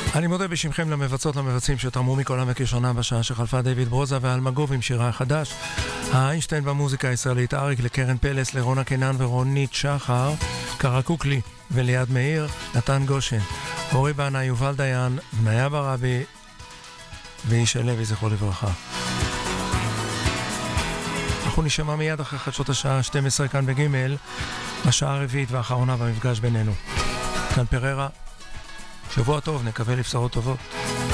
אני מודה בשמכם למבצעות למבצעים שתרמו מכל עמק ראשונה בשעה שחלפה, דיוויד ברוזה ואלמגוב עם שירה החדש, איינשטיין במוזיקה הישראלית, אריק לקרן פלס, לרונה קנן ורונית שחר, קרקוקלי וליד מאיר, נתן גושן, אורי בנה, יובל דיין, בניה ברבי ואיש לוי זכרו לברכה. אנחנו נשמע מיד אחרי חדשות השעה 12 כאן בגימל, השעה הרביעית והאחרונה במפגש בינינו. כאן פררה, שבוע טוב, נקווה לבשורות טובות.